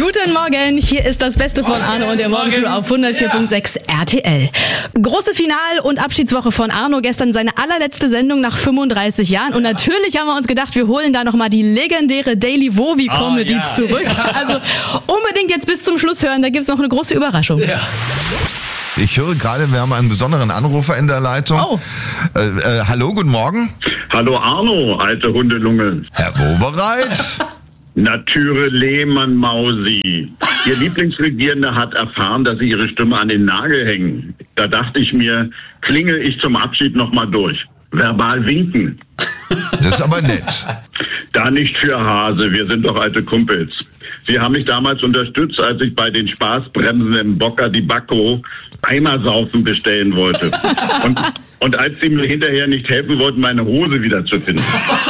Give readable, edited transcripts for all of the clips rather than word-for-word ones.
Guten Morgen, hier ist das Beste von Arno und der Morgencrew auf 104.6 RTL. Große Final- und Abschiedswoche von Arno, gestern seine allerletzte Sendung nach 35 Jahren. Und natürlich haben wir uns gedacht, wir holen da nochmal die legendäre Daily Wowi-Comedy zurück. Also unbedingt jetzt bis zum Schluss hören, da gibt's noch eine große Überraschung. Ja. Ich höre gerade, wir haben einen besonderen Anrufer in der Leitung. Oh. Hallo, guten Morgen. Hallo Arno, alte Hundelunge. Herr Wowereit? Natüre Lehmann Mausi. Ihr Lieblingsregierender hat erfahren, dass Sie Ihre Stimme an den Nagel hängen. Da dachte ich mir, klingel ich zum Abschied nochmal durch. Verbal winken. Das ist aber nett. Da nicht für Hase, wir sind doch alte Kumpels. Sie haben mich damals unterstützt, als ich bei den Spaßbremsen im Bocca di Bacco Eimersaufen bestellen wollte. Und als Sie mir hinterher nicht helfen wollten, meine Hose wiederzufinden.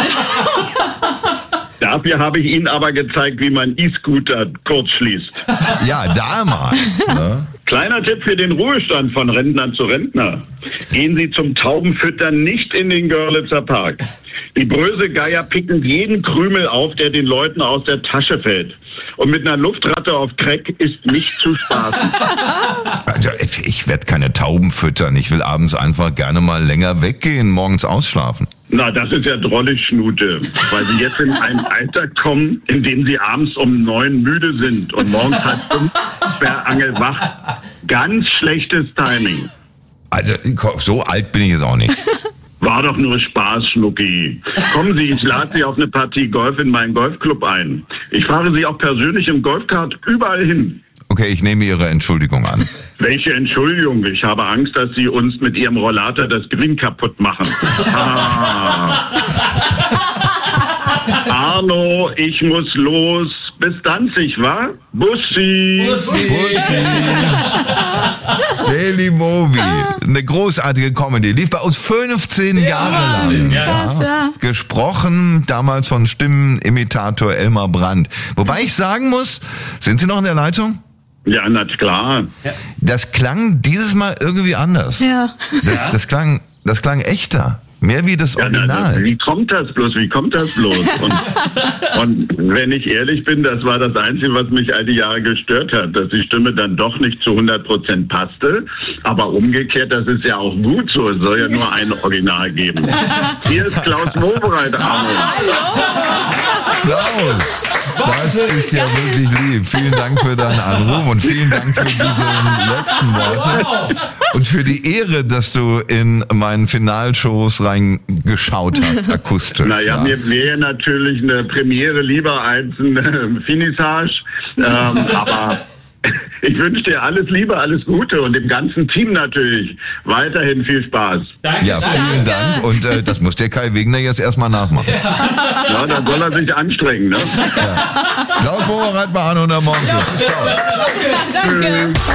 Dafür habe ich Ihnen aber gezeigt, wie man E-Scooter kurz schließt. Ja, damals. Ne? Kleiner Tipp für den Ruhestand von Rentner zu Rentner. Gehen Sie zum Taubenfüttern nicht in den Görlitzer Park. Die Brösegeier picken jeden Krümel auf, der den Leuten aus der Tasche fällt. Und mit einer Luftratte auf Crack ist nicht zu spaßen. Also, ich werde keine Tauben füttern. Ich will abends einfach gerne mal länger weggehen, morgens ausschlafen. Na, das ist ja drollig, Schnute, weil Sie jetzt in ein Alter kommen, in dem Sie abends um 9 müde sind und morgens halb 5 angelwach. Ganz schlechtes Timing. Also, so alt bin ich jetzt auch nicht. War doch nur Spaß, Schnucki. Kommen Sie, ich lade Sie auf eine Partie Golf in meinen Golfclub ein. Ich fahre Sie auch persönlich im Golfkart überall hin. Okay, ich nehme Ihre Entschuldigung an. Welche Entschuldigung? Ich habe Angst, dass Sie uns mit Ihrem Rollator das Green kaputt machen. Arno, ich muss los. Bis Danzig, wa? Bussi. Bussi. Daily Movie. Eine großartige Comedy. Lief bei uns 15 Jahre lang. Krass, ja. Gesprochen damals von Stimmenimitator Elmar Brandt. Wobei ich sagen muss, sind Sie noch in der Leitung? Ja, na klar. Das klang dieses Mal irgendwie anders. Ja. Das klang echter. Mehr wie das Original. Wie kommt das bloß? Und wenn ich ehrlich bin, das war das Einzige, was mich all die Jahre gestört hat, dass die Stimme dann doch nicht zu 100% passte. Aber umgekehrt, das ist ja auch gut so. Es soll ja nur ein Original geben. Hier ist Klaus Wowereit, Arno. Klaus, das ist ja wirklich lieb. Vielen Dank für deinen Anruf und vielen Dank für diese letzten Worte und für die Ehre, dass du in meinen Finalshows reingeschaut hast, akustisch. Naja, mir wäre natürlich eine Premiere lieber als ein Finissage, aber ich wünsche dir alles Liebe, alles Gute und dem ganzen Team natürlich weiterhin viel Spaß. Ja, vielen Dank und das muss der Kai Wegner jetzt erstmal nachmachen. Ja, dann soll er sich anstrengen, ne? Ja. Klaus Wowereit bei Arno und der Morgencrew. Bis bald. Danke.